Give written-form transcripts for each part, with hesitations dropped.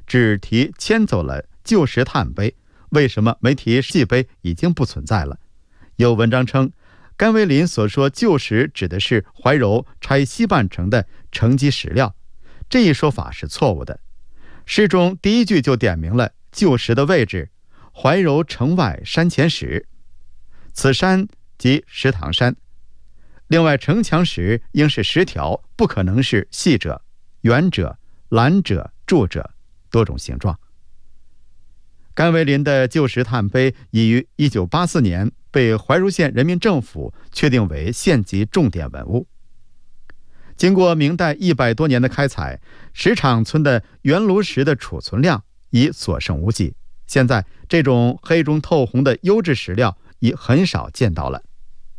只提迁走了旧时炭碑，为什么没提细碑已经不存在了？有文章称，甘为林所说旧时指的是怀柔拆西半城的城基石料，这一说法是错误的。诗中第一句就点明了旧时的位置：怀柔城外山前石，此山即石塘山。另外，城墙石应是10条，不可能是细者、圆者、栏者、柱者多种形状。甘为林的旧石炭碑已于1984年被怀柔县人民政府确定为县级重点文物。经过明代100多年的开采，石场村的原炉石的储存量已所剩无几，现在这种黑中透红的优质石料已很少见到了。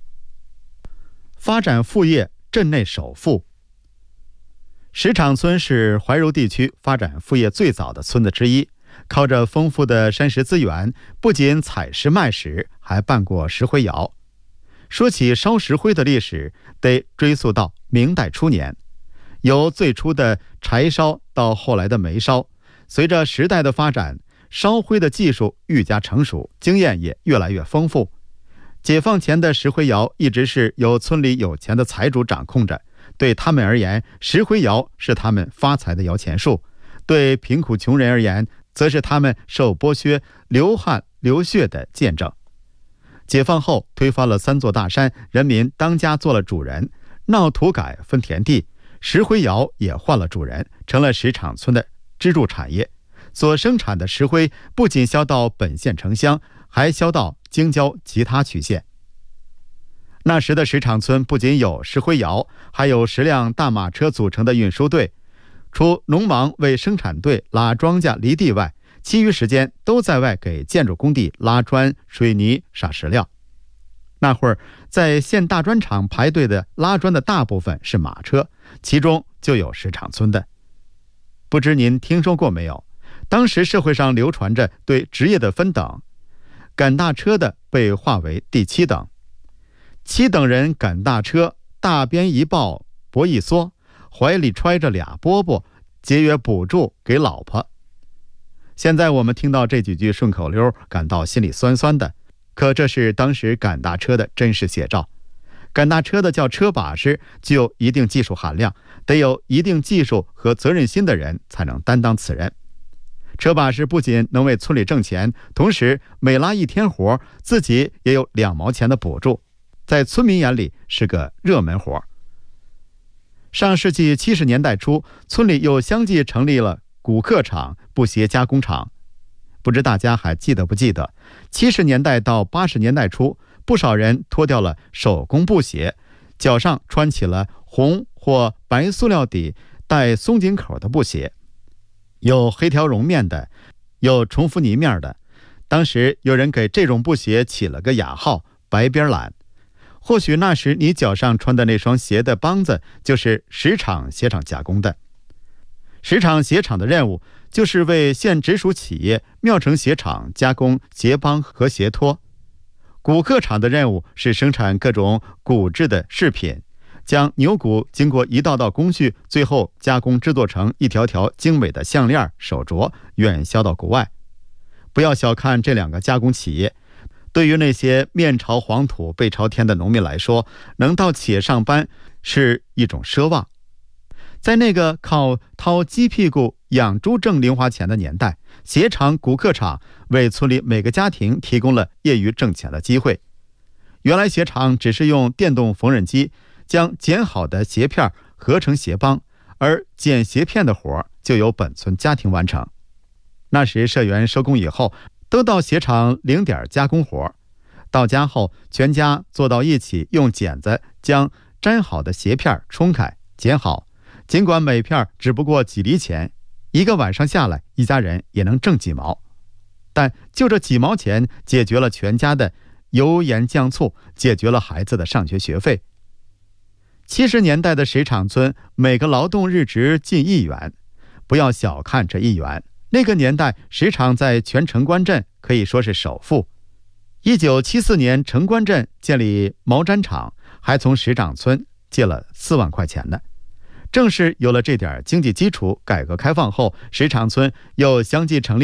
发展副业，镇内首富。石场村是怀柔地区发展副业最早的村子之一，靠着丰富的山石资源，不仅采石卖石，还办过石灰窑。说起烧石灰的历史，得追溯到明代初年，由最初的柴烧到后来的煤烧，随着时代的发展，烧灰的技术愈加成熟，经验也越来越丰富。解放前的石灰窑一直是由村里有钱的财主掌控着，对他们而言，石灰窑是他们发财的摇钱树；对贫苦穷人而言，则是他们受剥削、流汗流血的见证。解放后，推翻了3座大山，人民当家做了主人，闹土改分田地，石灰窑也换了主人，成了石场村的支柱产业。所生产的石灰不仅销到本县城乡，还销到京郊其他区县。那时的石场村不仅有石灰窑，还有10辆大马车组成的运输队，除农忙为生产队拉庄稼犁地外，其余时间都在外给建筑工地拉砖、水泥、撒石料。那会儿在县大砖厂排队的拉砖的大部分是马车，其中就有石场村的。不知您听说过没有？当时社会上流传着对职业的分等，赶大车的被划为第7等。7等人赶大车，大鞭一抱，脖一缩，怀里揣着2饽饽，节约补助给老婆。现在我们听到这几句顺口溜，感到心里酸酸的，可这是当时赶大车的真实写照。赶大车的叫车把式，具有一定技术含量，得有一定技术和责任心的人才能担当此任。车把式不仅能为村里挣钱，同时每拉1天活，自己也有2毛钱的补助，在村民眼里是个热门活。上世纪70年代初，村里又相继成立了骨刻厂、布鞋加工厂。不知大家还记得不记得，70年代到80年代初，不少人脱掉了手工布鞋，脚上穿起了红或白塑料底带松紧口的布鞋，有黑条绒面的，有重复泥面的。当时有人给这种布鞋起了个雅号“白边蓝”。或许那时你脚上穿的那双鞋的帮子就是石场鞋厂加工的。石场鞋厂的任务就是为县直属企业庙城鞋厂加工鞋帮和鞋托。骨刻厂的任务是生产各种骨制的饰品，将牛骨经过一道道工序，最后加工制作成一条条精美的项链、手镯，远销到国外。不要小看这2个加工企业，对于那些面朝黄土背朝天的农民来说，能到企业上班是一种奢望。在那个靠掏鸡屁股养猪挣零花钱的年代，鞋厂、骨刻厂为村里每个家庭提供了业余挣钱的机会。原来鞋厂只是用电动缝纫机将剪好的鞋片合成鞋帮，而剪鞋片的活就由本村家庭完成。那时社员收工以后，都到鞋厂领点加工活，到家后全家坐到一起，用剪子将粘好的鞋片冲开剪好。尽管每片只不过几厘钱，一个晚上下来，一家人也能挣几毛，但就这几毛钱解决了全家的油盐酱醋，解决了孩子的上学学费。70年代的石场村，每个劳动日值近1元，不要小看这1元。那个年代，石场在全城关镇可以说是首富。1974年，城关镇建立毛毡厂，还从石场村借了4万块钱呢。 正是有了这点经济基础，改革开放后，石场村又相继成立